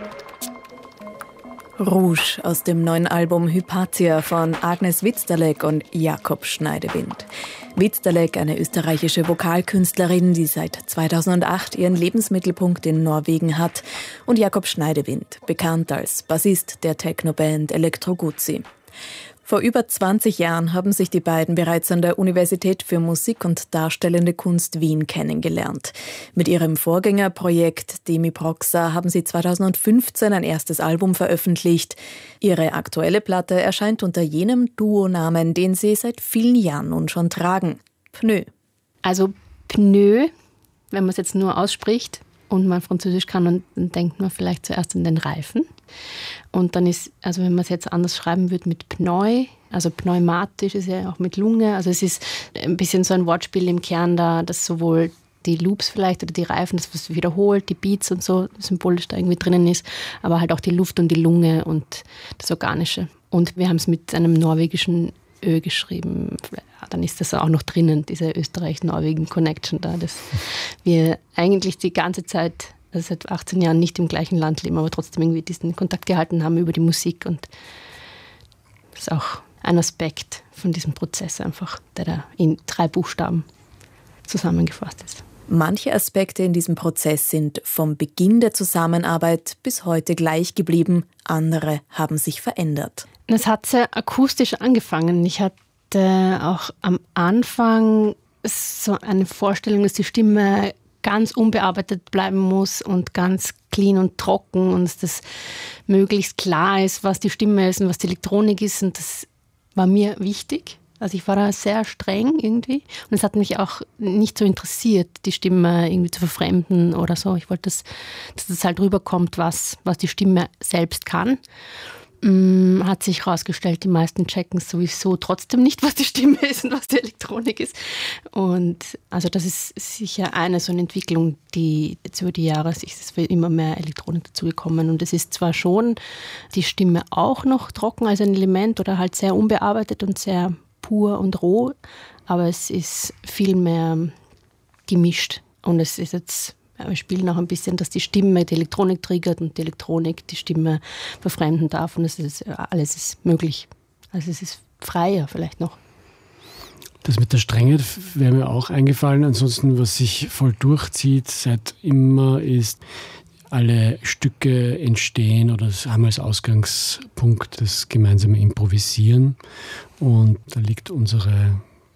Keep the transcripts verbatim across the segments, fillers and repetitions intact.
Rouge aus dem neuen Album Hypatia von Agnes Witzterleck und Jakob Schneidewind. Witzterleck, eine österreichische Vokalkünstlerin, die seit zweitausendacht ihren Lebensmittelpunkt in Norwegen hat, und Jakob Schneidewind, bekannt als Bassist der Technoband Elektro Guzzi. Vor über zwanzig Jahren haben sich die beiden bereits an der Universität für Musik und Darstellende Kunst Wien kennengelernt. Mit ihrem Vorgängerprojekt Demi Proxa haben sie zweitausendfünfzehn ein erstes Album veröffentlicht. Ihre aktuelle Platte erscheint unter jenem Duonamen, den sie seit vielen Jahren nun schon tragen: Pneu. Also Pneu, wenn man es jetzt nur ausspricht und man Französisch kann, und dann denkt man vielleicht zuerst an den Reifen. Und dann ist, also wenn man es jetzt anders schreiben würde mit Pneu, also pneumatisch ist ja auch mit Lunge, also es ist ein bisschen so ein Wortspiel im Kern da, dass sowohl die Loops vielleicht oder die Reifen, das was wiederholt, die Beats und so symbolisch da irgendwie drinnen ist, aber halt auch die Luft und die Lunge und das Organische. Und wir haben es mit einem norwegischen Ö geschrieben, ja, dann ist das auch noch drinnen, diese Österreich-Norwegen-Connection da, dass wir eigentlich die ganze Zeit, also seit achtzehn Jahren nicht im gleichen Land leben, aber trotzdem irgendwie diesen Kontakt gehalten haben über die Musik, und das ist auch ein Aspekt von diesem Prozess einfach, der da in drei Buchstaben zusammengefasst ist. Manche Aspekte in diesem Prozess sind vom Beginn der Zusammenarbeit bis heute gleich geblieben, andere haben sich verändert. Es hat sehr akustisch angefangen. Ich hatte auch am Anfang so eine Vorstellung, dass die Stimme ganz unbearbeitet bleiben muss und ganz clean und trocken und dass das möglichst klar ist, was die Stimme ist und was die Elektronik ist, und das war mir wichtig. Also ich war da sehr streng irgendwie, und es hat mich auch nicht so interessiert, die Stimme irgendwie zu verfremden oder so. Ich wollte, dass, dass das halt rüberkommt, was, was die Stimme selbst kann. Mm, hat sich herausgestellt, die meisten checken sowieso trotzdem nicht, was die Stimme ist und was die Elektronik ist. Und also das ist sicher eine so eine Entwicklung, die jetzt über die Jahre sich, es wird immer mehr Elektronik dazugekommen. Und es ist zwar schon die Stimme auch noch trocken als ein Element oder halt sehr unbearbeitet und sehr pur und roh, aber es ist viel mehr gemischt. Und es ist jetzt, wir spielen auch ein bisschen, dass die Stimme die Elektronik triggert und die Elektronik die Stimme verfremden darf, und es ist, alles ist möglich. Also es ist freier vielleicht noch. Das mit der Strenge wäre mir auch eingefallen. Ansonsten, was sich voll durchzieht seit immer, ist, alle Stücke entstehen oder haben als Ausgangspunkt das gemeinsame Improvisieren. Und da liegt unsere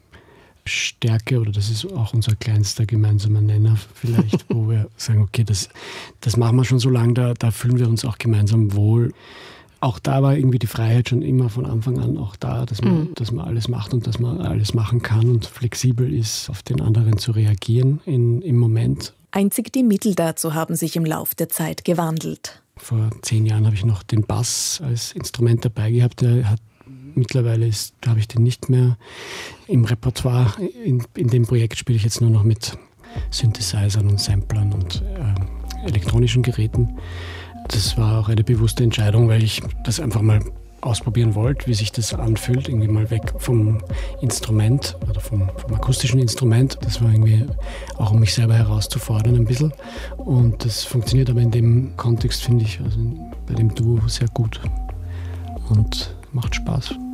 Stärke, oder das ist auch unser kleinster gemeinsamer Nenner vielleicht, wo wir sagen, okay, das, das machen wir schon so lange, da, da fühlen wir uns auch gemeinsam wohl. Auch da war irgendwie die Freiheit schon immer von Anfang an auch da, dass man, mhm. dass man alles macht und dass man alles machen kann und flexibel ist, auf den anderen zu reagieren in, im Moment. Einzig die Mittel dazu haben sich im Lauf der Zeit gewandelt. Vor zehn Jahren habe ich noch den Bass als Instrument dabei gehabt. Der hat, mittlerweile ist, habe ich den nicht mehr im Repertoire. In, in dem Projekt spiele ich jetzt nur noch mit Synthesizern und Samplern und äh, elektronischen Geräten. Das war auch eine bewusste Entscheidung, weil ich das einfach mal ausprobieren wollte, wie sich das anfühlt, irgendwie mal weg vom Instrument oder vom, vom akustischen Instrument. Das war irgendwie auch, um mich selber herauszufordern ein bisschen. Und das funktioniert aber in dem Kontext, finde ich, also bei dem Duo sehr gut und macht Spaß.